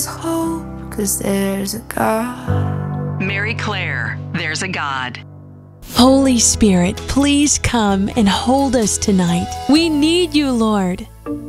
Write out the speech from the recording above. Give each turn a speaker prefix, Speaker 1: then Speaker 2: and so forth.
Speaker 1: There's hope, 'cause there's a God.
Speaker 2: Mary Claire, There's a God.
Speaker 3: Holy Spirit, please come and hold us tonight. We need you, Lord.